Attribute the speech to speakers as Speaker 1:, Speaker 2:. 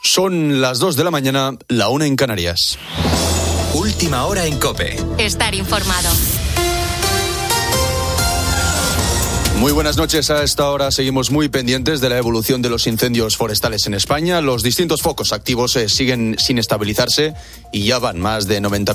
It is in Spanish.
Speaker 1: Son las 2 de la mañana, la 1 en Canarias.
Speaker 2: Última hora en COPE.
Speaker 3: Estar informado.
Speaker 1: Muy buenas noches. A esta hora seguimos muy pendientes de la evolución de los incendios forestales en España. Los distintos focos activos siguen sin estabilizarse y ya van más de 90.000